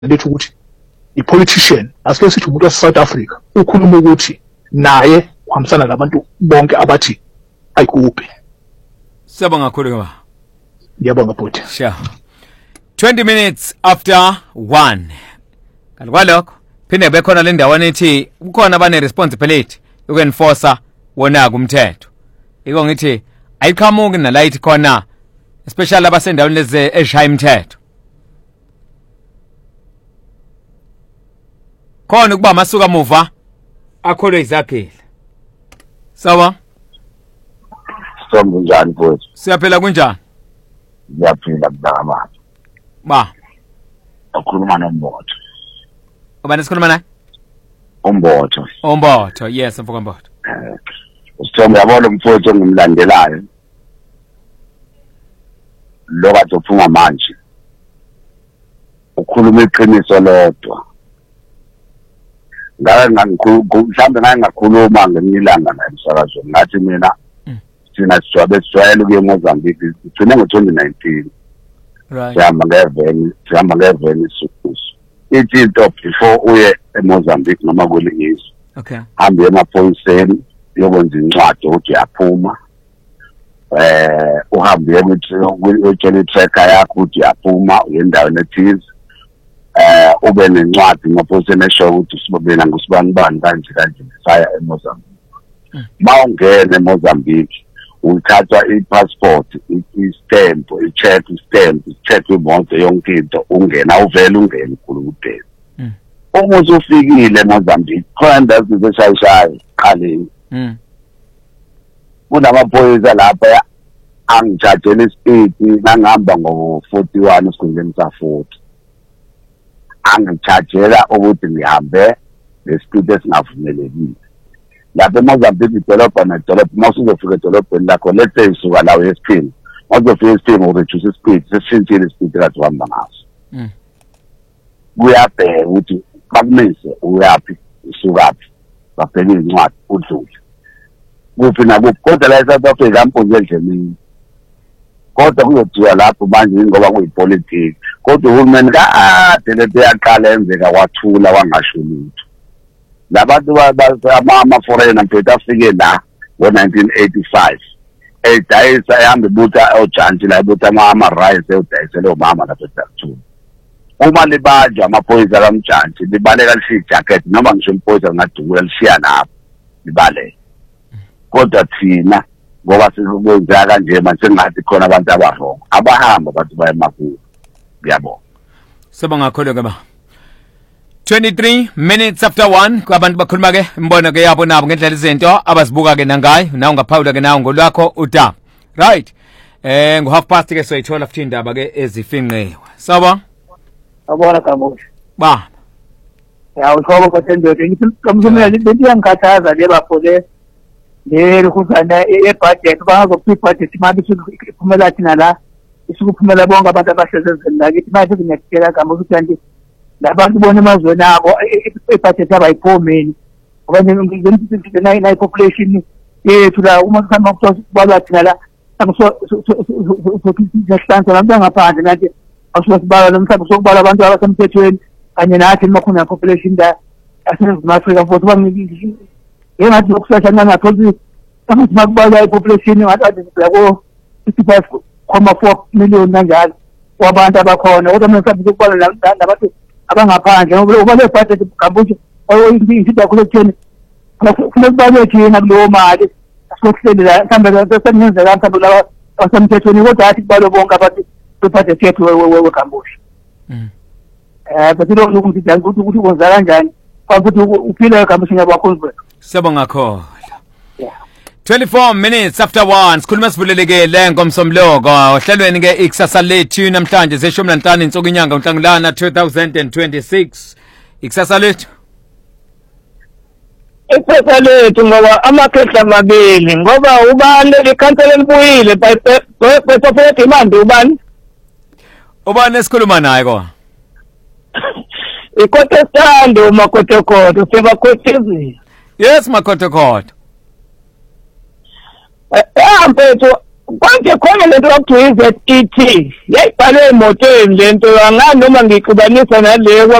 lethu ukuthi i-politician asike sithi umuntu wase-South Africa ukhuluma ukuthi naye uhambisana nabantu bonke abathi ayikuphi. Siyabonga kakhulu ke ba. Ngiyabonga bhuti. Sure. 20 minutes after 1. Kanti kwalokho phinde bekhona le ndawana ethi kukhona abane responsibility yokuenforcer wona kumthetho. Iko ngithi ayiqhamuki nalayithi khona especially abasendaweni lezi eshaya imithetho. Khona ukuba masuka muva akholwe izaphila. Sawa? Sombo njani mfowethu? Siyaphela kunjani? Ngiyaphila mntakamama. Ba. Ukhuluma noMbotho. Ubani sikhuluma naye? uMbotho. uMbotho, yes, mfoko Mbotho. Usithombe yabona umfowethu engimlandelayo. Lo kade uphuma manje. Ukhuluma iqiniso lodwa. Mhlambe ngakhuluma ngemilanga la emsakazweni ngathi mina sina sijwayele ukuya eMozambique sigcine ngo-2019. Right. Sihamba ngeveni isukusu. Ithi into before uye eMozambique noma kwelinye izwe. Okay. Hambe emaphoyiseni yokwenza incwadi ukuthi uyaphuma. Uhambe uyotshela i-tracker yakho ukuthi uyaphuma uyendaweni ethize. Ube nencwadi emaphoyiseni esho ukuthi sibobena ngusibani kanje saya eMozambique. Mawungena eMozambique uthatha i-passport, i-stamp, i-check imoto yonke into ungena uvela ungena ukhulumudeni. Uma usufikile eMozambique khona ndazi zeshayishayo qaleni. Kunamaphoyisa lapha angijajela ispeed ngangihamba ngo-41 esikhundleni sa-40. Angijajela ukuthi ngihambe ngespeed esingavumelekile. Lapha eMozambique idolobha nedolobha masuzofika edolobheni lakho let's say usuka la eSpini masuzofika eSpini ureduce ispeed sesishintshile ispeed kade uhamba ngaso. Kuyabheka ukuthi bakumise uyaphi usukaphi babheka incwadi udlule kuphi nakuphi kodwa la eSouth Africa ampunze endleleni kodwa kuyodula lapho manje ngoba kuyipolitiki kodwa uhulumeni kade lethe yaqala enzeka kwathula wangasho lutho. Labantu ama-foreigner mpethu afike la ngo-1985 edayisa ehambe buta ojantshi la buta ama-rice eyodayisele omama lapho eSarthulu. Uma libanjwa amaphoyisa kamjantshi libaleka lishiya ijakhethi noma ngisho imphoyisa ngadukula lishiya lapho libaleka. Kodwa thina ngoba sizokwenzeka kanje manje sengathi khona abantu abarongo abahamba bathi baye emakhulu. Ngiyabonga. Sibonga kakhulu ke ba. 23 minutes after 1 kwabantu bakhuluma ke imbono ke yabo nabo ngendlela izinto abazibuka ke nangayo nawo ngaphawula ke nawo ngolwakho udaba. Right. Ngo half past ke soyithola futhi indaba ke ezifinqiwe. Saba? Abona kamuhle. Ba. Ya ukhobo kwasendoda ngithi kamzumela lento yangikhathaza le bafole le rukhuzana ebudget bazophi budget imali iphumela thina la isukuphumela bonke abantu abahlezezeni la kithi manje ngiyakutshela kamuhle ukuthi labantu bona emazweni abo ebudget abayiphomeni ngoba ngithi nayi population yethu la uma kuhamba kubalwa thina la sokuhlanza abantu ngaphandle kanti asibala nomhlaba sokubala abantu abasemthethweni kanye nathi makhona population la aseNingizimu Afrika futhi bangithi yengathi ukusasha ngangatholi ukuthi makubala ipopulation ngathi lako 65.4 million kanjalo wabantu abakhona kodwa mhlawumbe ukubala nabantu abangaphandle ngoba le budget kambuzo oyinto yakho ekutheni kufanele babe thina kuleyo mali asokuhlelela mhlawumbe sesenzeka mhlawumbe la asemthethweni kodwa athi kubalo bonke abantu bebudget yethu weKambusha. Bathi lo ukuthi ukuthi ukwenza kanjani futhi uphila eKambusha ngiyabakho. Siyabonga kakhulu. 24 minutes after 1 sikhuluma sivulelekele ngomsomloko ohlelweni ke ikusasa lethu namhlanje ze15 insuku inyanga uNhlangulana 2026 ikusasa lethu Ikusasa lethu ngoba amakhehla amabili ngoba ubani likhansela libuyile bese demand ubani esikhuluma naye ko ikotestando makotokotho sebakhotezile. Yes makotokotho. Mfethu konke khona lento okuthiwa iZET yayibhalwe emotweni lento angani noma ngixubanisa naleyo